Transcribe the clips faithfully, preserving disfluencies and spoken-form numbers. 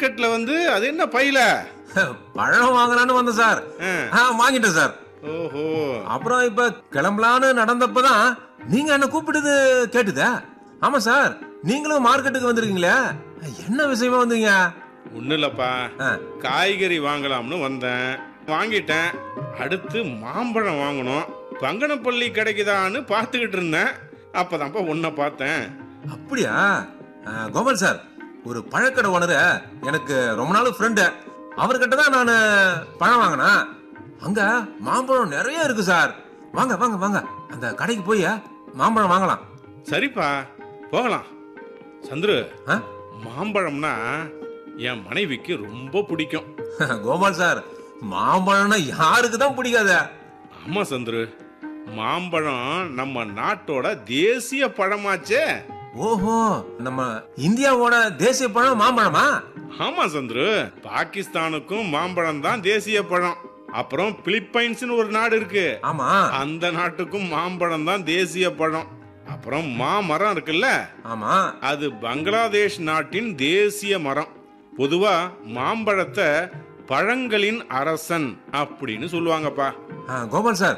மார்க்கெட்ல வந்து அது என்ன பையில? பழம் வாங்கலான்னு வந்தேன் சார். ஆ. வாங்கிட்டேன் சார். ஓஹோ. அப்புறம் இப்ப கிளம்பலான்னு நடந்தப்பதான் நீங்க என்ன கூப்பிட்டது கேட்டுதா? ஆமா சார், நீங்களும் மார்க்கெட்டுக்கு வந்திருக்கீங்களே, என்ன விஷயமா வந்தீங்க? ஒண்ணு இல்லப்பா, காய்கறி வாங்கலாம்னு வந்தேன், வாங்கிட்டேன். அடுத்து மாம்பழம் வாங்கணும், பங்கனப்பள்ளி கிடைக்குதான்னு பார்த்துக்கிட்டு இருந்தேன். அப்பதான்ப்பா உன்னை பார்த்தேன். அப்படியா? கோபால் சார், ஒரு பழக்கடை ஓனரு எனக்கு ரொம்ப நாள் ஃப்ரெண்டு, அவர்கிட்ட தான் நான் பழம் வாங்கினேன். அங்க மாம்பழம் நிறைய இருக்கு சார். வாங்க வாங்க வாங்க, அந்த கடைக்கு போய் மாம்பழம் வாங்கலாம். சரிப்பா, போகலாம். சந்துரு, மாம்பழம்னா என் மனைவிக்கு ரொம்ப பிடிக்கும். கோபால் சார், மாம்பழம்னா யாருக்கு தான் பிடிக்காத? ஆமா சந்துரு, மாம்பழம் நம்ம நாட்டோட தேசிய பழமாச்சே. ஓஹோ, நம்ம இந்தியாவோட தேசிய பழம் மாம்பழமா? ஆமா சந்துரு, பாகிஸ்தானுக்கும் மாம்பழம் தான் தேசிய பழம். அப்புறம் பிலிப்பைன்ஸ் ஒரு நாடு இருக்கு, ஆமா, அந்த நாட்டுக்கும் மாம்பழம் தான் தேசிய பழம். அப்புறம் மாமரம் இருக்குல்ல, ஆமா, அது பங்களாதேஷ் நாட்டின் தேசிய மரம். பொதுவா மாம்பழத்தை பழங்களின் அரசன் அப்படின்னு சொல்லுவாங்கப்பா. கோபால் சார்,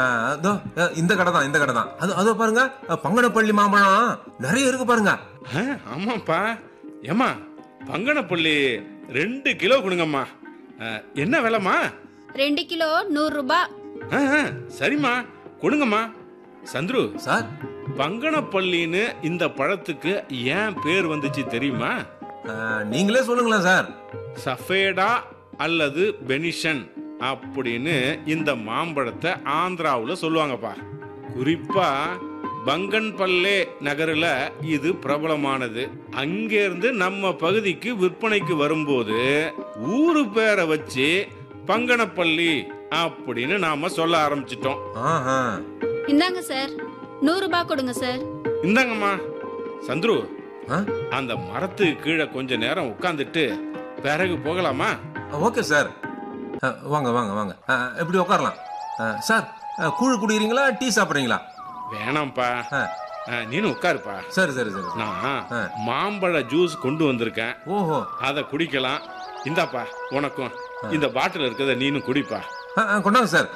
இந்த கடை தான் இந்த கடை தான் அது அதோ பாருங்க, பங்கனப்பள்ளி மாம்பழம் நிறைய இருக்கு பாருங்க. ஆமாப்பா. ஏமா, பங்கனப்பள்ளி ரெண்டு கிலோ கொடுங்கம்மா. என்ன விலைமா? ரெண்டு கிலோ நூறு ரூபாய். சரிம்மா, கொடுங்கம்மா. சந்துரு சார், பங்கனப்பள்ளின்னு இந்த பழத்துக்கு ஏன் பேர் வந்துச்சு தெரியுமா? நீங்களே சொல்லுங்களேன் சார். சஃபேடா அல்லது பெனிஷன் அப்படின்னு இந்த மாம்பழத்தை ஆந்திராவில் சொல்லுவாங்கப்பா. குறிப்பா பங்கன்பல்லே நகரில் இது பிரபலமானது. அங்கிருந்து நம்ம பகுதிக்கு விற்பனைக்கு வரும்போது ஊரு பேரை வச்சு பங்கனப்பள்ளி அப்படின்னு நாம சொல்ல ஆரம்பிச்சிட்டோம். இந்தாங்க சார், நூறு ரூபாய் கொடுங்க சார். இந்தாங்கம்மா. சந்துரு, அந்த மரத்துக்கு கீழே கொஞ்ச நேரம் உட்கார்ந்துட்டு பிறகு போகலாமா? ஓகே சார், வாங்க வாங்க வாங்க, எப்படி உட்காரலாம் சார்? கூழ் குடிக்கிறீங்களா, டீ சாப்பிடுறீங்களா? வேணாம்ப்பா, நீனும் உட்காருப்பா. சரி சரி சரி. நான் மாம்பழ ஜூஸ் கொண்டு வந்திருக்கேன். ஓஹோ, அதை குடிக்கலாம். இந்தாப்பா உனக்கும், இந்த பாட்டில் இருக்கிறத நீனும் குடிப்பா. கொண்டாங்க சார்.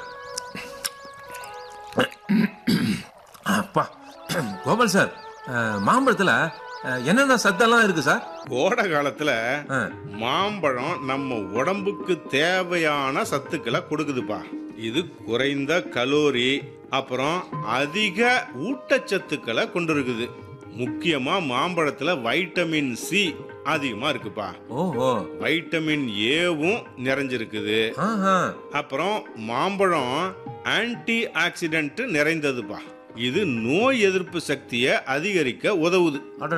அப்பா, கோபால் சார், மாம்பழத்துல என்னென்ன சத்தெல்லாம் இருக்கு சார்? கோடை காலத்துல மாம்பழம் நம்ம உடம்புக்கு தேவையான சத்துக்களை கொடுக்குதுப்பா. இது குறைந்த கலோரி, அப்புறம் அதிக ஊட்டச்சத்துக்களை கொண்டிருக்குது. முக்கியமா மாம்பழத்துல வைட்டமின் சி அதிகமா இருக்குப்பா. ஓஹோ, வைட்டமின் ஏவும் நிறைஞ்சிருக்குது. அப்புறம் மாம்பழம் ஆன்டி ஆக்சிடென்ட் நிறைந்ததுப்பா. இது நோய் எதிர்ப்பு சக்தியை அதிகரிக்க உதவுது.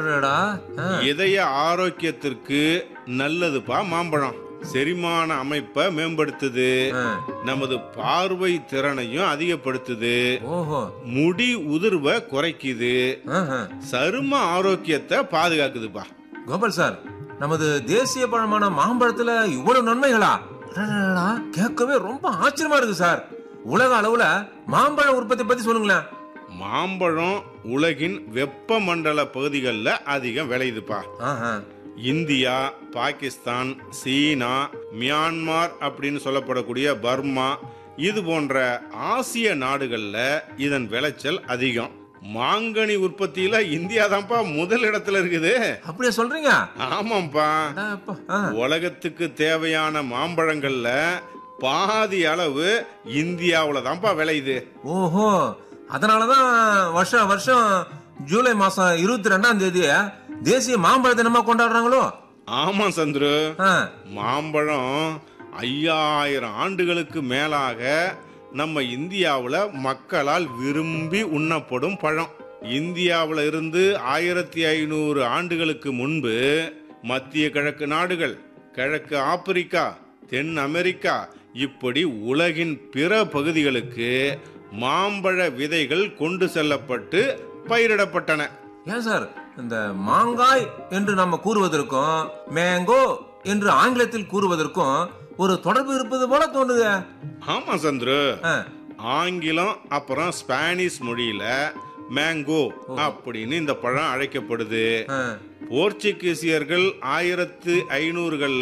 இதய ஆரோக்கியத்திற்கு நல்லதுப்பா மாம்பழம். செரிமான அமைப்பை மேம்படுத்துது, நமது பார்வை திறனையும் அதிகப்படுத்துது, முடி உதிர்வை குறைக்குது, சரும ஆரோக்கியத்தை பாதுகாக்குதுப்பா. கோபால் சார், நமது தேசிய பழமான மாம்பழத்துல இவ்வளவு நன்மைகளா? கேட்கவே ரொம்ப ஆச்சரியமா இருக்கு சார். உலக அளவுல மாம்பழ உற்பத்தி பத்தி சொல்லுங்களேன். மாம்பழம் உலகின் வெப்பமண்டல பகுதிகளில் அதிகம் விளையுதுப்பா. இந்தியா, பாகிஸ்தான், சீனா, மியான்மார் அப்படின்னு சொல்லப்படக்கூடிய பர்மா, இது போன்ற ஆசிய நாடுகள்ல இதன் விளைச்சல் அதிகம். மாங்கனி உற்பத்தியில இந்தியா தான்ப்பா முதல் இடத்துல இருக்குது. அப்படியே சொல்றீங்க? ஆமாப்பா. உலகத்துக்கு தேவையான மாம்பழங்கள்ல பாதி அளவு இந்தியாவுல தான்ப்பா விளையுது. ஓஹோ, அதனாலதான் வருஷம் வருஷம் ஜூலை மாசம் இருபத்தி ரெண்டாம் தேதி தேசிய மாம்பழ தினமா கொண்டாடுறாங்களோ? ஆமா சந்துரு, மாம்பழம் ஐயாயிரம் ஆண்டுகளுக்கு மேலாக நம்ம இந்தியாவுல மக்களால் விரும்பி உண்ணப்படும் பழம். இந்தியாவுல இருந்து ஆயிரத்தி ஐநூறு ஆண்டுகளுக்கு முன்பு மத்திய கிழக்கு நாடுகள், கிழக்கு ஆப்பிரிக்கா, தென் அமெரிக்கா, இப்படி உலகின் பிற பகுதிகளுக்கு மாம்பழ விதைகள் கொண்டு செல்லப்பட்டு பயிரிடப்பட்டன. ஏன் சார், இந்த மாங்காய் என்று நம்ம கூறுவதற்கும் மேங்கோ என்று ஆங்கிலத்தில் கூறுவதற்கும் ஒரு தொடர்பு இருப்பது போல தோணுது. ஆமா சந்துரு, ஆங்கிலம் அப்புறம் ஸ்பானிஷ் மொழியில மேங்கோ அப்படின்னு இந்த பழம் அழைக்கப்படுது. போர்ச்சுகீசியர்கள் ஆயிரத்து ஐநூறுகள்ல